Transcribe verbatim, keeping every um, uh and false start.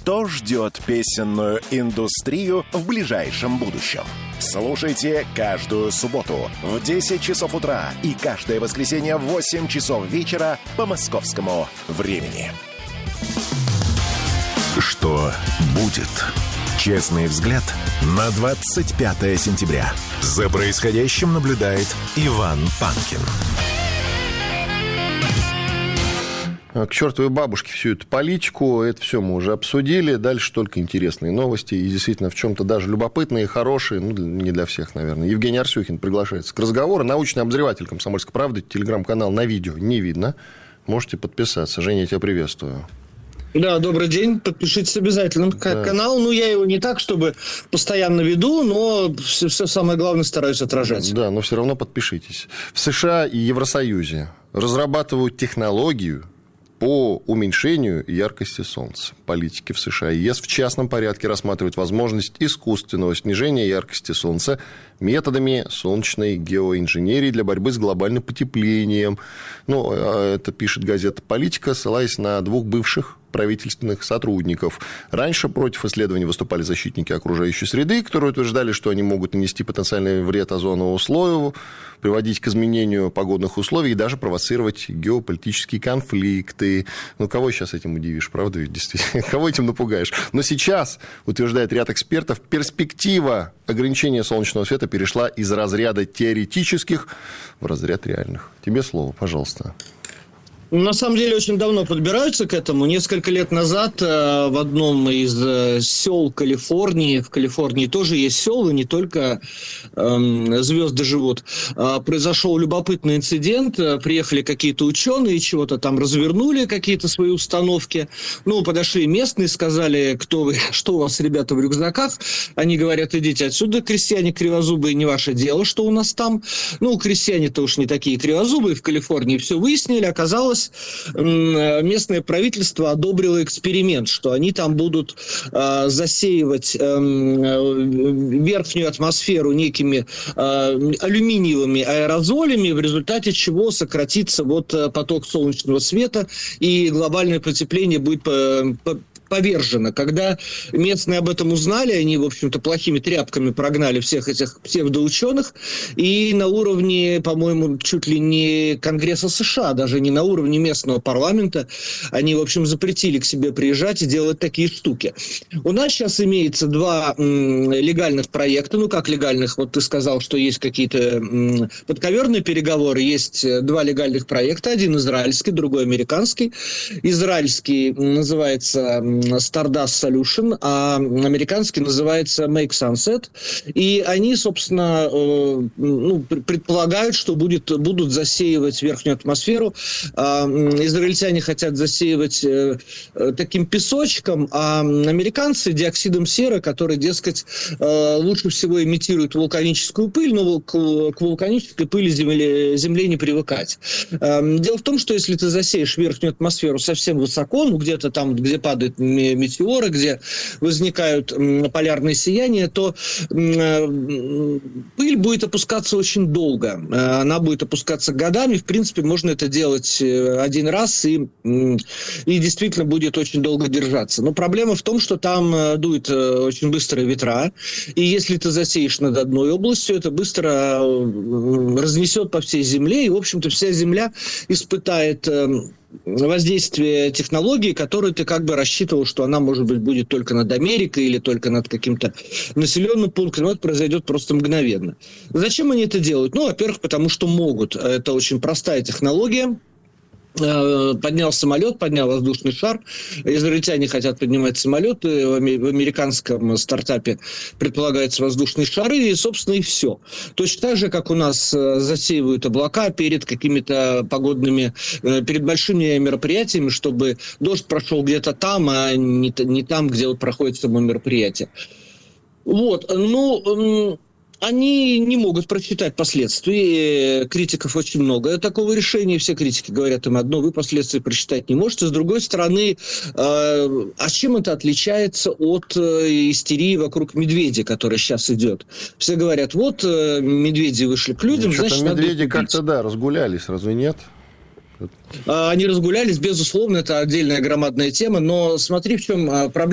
Что ждет песенную индустрию в ближайшем будущем? Слушайте каждую субботу в десять часов утра и каждое воскресенье в восемь часов вечера по московскому времени. Что будет? Честный взгляд на двадцать пятое сентября. За происходящим наблюдает Иван Панкин. К чертовой бабушке всю эту политику, это все мы уже обсудили. Дальше только интересные новости. И действительно, в чем-то даже любопытные, хорошие. Ну, не для всех, наверное. Евгений Арсюхин приглашается к разговору. Научный обозреватель «Комсомольской правды». Телеграм-канал на видео не видно. Можете подписаться. Женя, я тебя приветствую. Да, добрый день. Подпишитесь обязательно к да. каналу. Ну, я его не так, чтобы постоянно веду, но все, все самое главное стараюсь отражать. Да, но все равно подпишитесь. В США и Евросоюзе разрабатывают технологию по уменьшению яркости Солнца. Политики в США и ЕС в частном порядке рассматривают возможность искусственного снижения яркости Солнца методами солнечной геоинженерии для борьбы с глобальным потеплением. Ну, это пишет газета «Политика», ссылаясь на двух бывших правительственных сотрудников. Раньше против исследований выступали защитники окружающей среды, которые утверждали, что они могут нанести потенциальный вред озоновому слою, приводить к изменению погодных условий и даже провоцировать геополитические конфликты. Ну, кого сейчас этим удивишь, правда? Ведь действительно, кого этим напугаешь? Но сейчас, утверждает ряд экспертов, перспектива ограничения солнечного света перешла из разряда теоретических в разряд реальных. Тебе слово, пожалуйста. На самом деле, очень давно подбираются к этому. Несколько лет назад э, в одном из э, сел Калифорнии, в Калифорнии тоже есть селы, не только э, звезды живут, э, произошел любопытный инцидент. Приехали какие-то ученые, чего-то там развернули, какие-то свои установки. Ну, подошли местные, сказали, кто вы, что у вас, ребята, в рюкзаках. Они говорят, идите отсюда, крестьяне кривозубые, не ваше дело, что у нас там. Ну, крестьяне-то уж не такие кривозубые, в Калифорнии все выяснили. Оказалось, местное правительство одобрило эксперимент, что они там будут э, засеивать э, верхнюю атмосферу некими э, алюминиевыми аэрозолями, в результате чего сократится вот поток солнечного света и глобальное потепление будет по, по повержено. Когда местные об этом узнали, они, в общем-то, плохими тряпками прогнали всех этих псевдоученых, и на уровне, по-моему, чуть ли не Конгресса США, даже не на уровне местного парламента, они, в общем, запретили к себе приезжать и делать такие штуки. У нас сейчас имеется два м, легальных проекта, ну, как легальных, вот ты сказал, что есть какие-то м, подковерные переговоры, есть два легальных проекта, один израильский, другой американский. Израильский называется Stardust Solution, а американский называется Make Sunset. И они, собственно, э, ну, предполагают, что будет, будут засеивать верхнюю атмосферу. А израильтяне хотят засеивать э, таким песочком, а американцы диоксидом серы, который, дескать, э, лучше всего имитирует вулканическую пыль, но к, к вулканической пыли земле, земле не привыкать. Э, дело в том, что если ты засеешь верхнюю атмосферу совсем высоко, ну, где-то там, где падает метеоры, где возникают полярные сияния, то пыль будет опускаться очень долго. Она будет опускаться годами. В принципе, можно это делать один раз, и, и действительно будет очень долго держаться. Но проблема в том, что там дуют очень быстрые ветра, и если ты засеешь над одной областью, это быстро разнесет по всей земле, и, в общем-то, вся земля испытает воздействие технологии, которую ты как бы рассчитывал, что она, может быть, будет только над Америкой или только над каким-то населенным пунктом, но это произойдет просто мгновенно. Зачем они это делают? Ну, во-первых, потому что могут. Это очень простая технология. Поднял самолет, поднял воздушный шар. Израильтяне хотят поднимать самолеты. В американском стартапе предполагается воздушные шары. И, собственно, и все. Точно так же, как у нас засеивают облака перед какими-то погодными, перед большими мероприятиями, чтобы дождь прошел где-то там, а не, не там, где вот проходит само мероприятие. Вот. Ну... Они не могут просчитать последствий. Критиков очень много такого решения. Все критики говорят им одно: вы последствия просчитать не можете. С другой стороны, а с чем это отличается от истерии вокруг медведя, которая сейчас идет? Все говорят, вот медведи вышли к людям, ну, значит, медведи как-то, да, разгулялись, разве нет? Они разгулялись, безусловно, это отдельная громадная тема, но смотри, в чем проблема.